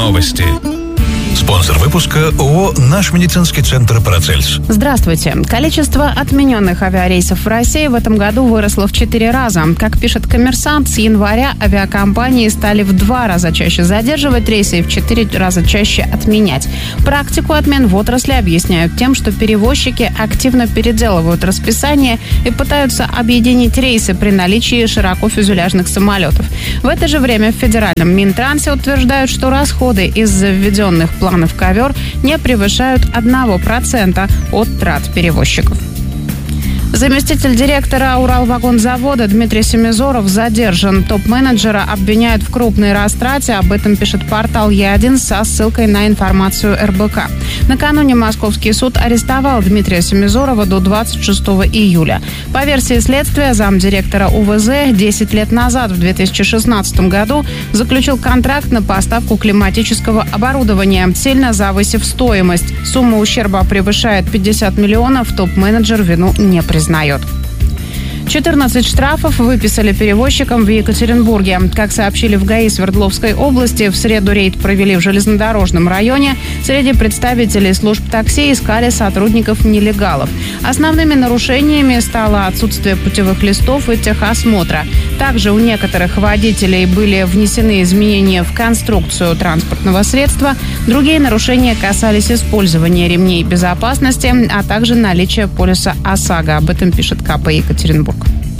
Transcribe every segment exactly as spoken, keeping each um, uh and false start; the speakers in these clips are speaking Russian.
Новости. Спонсор выпуска ООО «Наш медицинский центр Парацельс». Здравствуйте. Количество отмененных авиарейсов в России в этом году выросло в четыре раза. Как пишет «Коммерсант», с января авиакомпании стали в два раза чаще задерживать рейсы и в четыре раза чаще отменять. Практику отмен в отрасли объясняют тем, что перевозчики активно переделывают расписание и пытаются объединить рейсы при наличии широкофюзеляжных самолетов. В это же время в федеральном Минтрансе утверждают, что расходы из-за введенных планов ковер не превышают одного процента от трат перевозчиков. Заместитель директора Уралвагонзавода Дмитрий Семизоров задержан. Топ-менеджера обвиняют в крупной растрате. Об этом пишет портал Е один со ссылкой на информацию эр бэ ка. Накануне московский суд арестовал Дмитрия Семизорова до двадцать шестого июля. По версии следствия, замдиректора у вэ зэ десять лет назад, в две тысячи шестнадцатом году, заключил контракт на поставку климатического оборудования, сильно завысив стоимость. Сумма ущерба превышает пятьдесят миллионов. Топ-менеджер вину не признает. Знает. четырнадцать штрафов выписали перевозчикам в Екатеринбурге. Как сообщили в ГАИ Свердловской области, в среду рейд провели в железнодорожном районе. Среди представителей служб такси искали сотрудников-нелегалов. Основными нарушениями стало отсутствие путевых листов и техосмотра. Также у некоторых водителей были внесены изменения в конструкцию транспортного средства. Другие нарушения касались использования ремней безопасности, а также наличия полиса ОСАГО. Об этом пишет ка пэ Екатеринбург.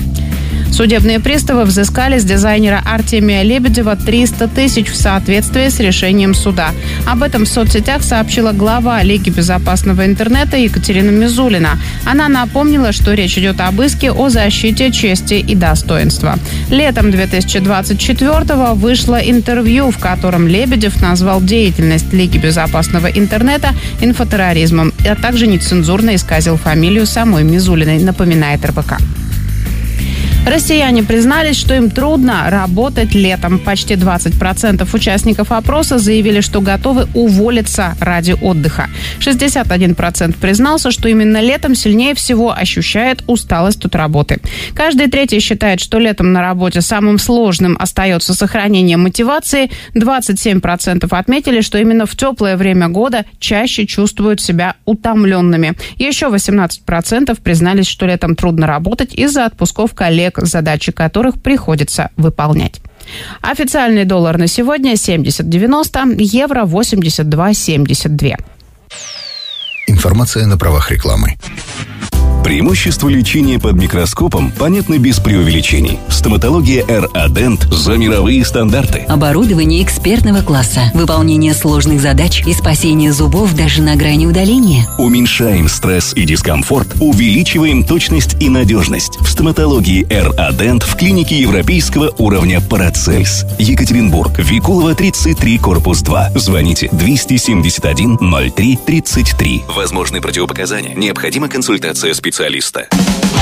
Судебные приставы взыскали с дизайнера Артемия Лебедева триста тысяч в соответствии с решением суда. Об этом в соцсетях сообщила глава Лиги безопасного интернета Екатерина Мизулина. Она напомнила, что речь идет об иске о защите чести и достоинства. Летом две тысячи двадцать четвёртого вышло интервью, в котором Лебедев назвал деятельность Лиги безопасного интернета инфотерроризмом, а также нецензурно исказил фамилию самой Мизулиной, напоминает эр бэ ка. Россияне признались, что им трудно работать летом. Почти двадцать процентов участников опроса заявили, что готовы уволиться ради отдыха. шестьдесят один процент признался, что именно летом сильнее всего ощущает усталость от работы. Каждый третий считает, что летом на работе самым сложным остается сохранение мотивации. двадцать семь процентов отметили, что именно в теплое время года чаще чувствуют себя утомленными. Еще восемнадцать процентов признались, что летом трудно работать из-за отпусков коллег, задачи которых приходится выполнять. Официальный доллар на сегодня семьдесят девяносто, евро восемьдесят два семьдесят два. Информация на правах рекламы. Преимущества лечения под микроскопом понятны без преувеличений. Стоматология эр а Dent за мировые стандарты. Оборудование экспертного класса, выполнение сложных задач и спасение зубов даже на грани удаления. Уменьшаем стресс и дискомфорт, увеличиваем точность и надежность. В стоматологии эр а Dent в клинике европейского уровня Парацельс. Екатеринбург, Викулова, тридцать три, корпус два. Звоните двести семьдесят один ноль три тридцать три. Возможны противопоказания. Необходима консультация специалиста.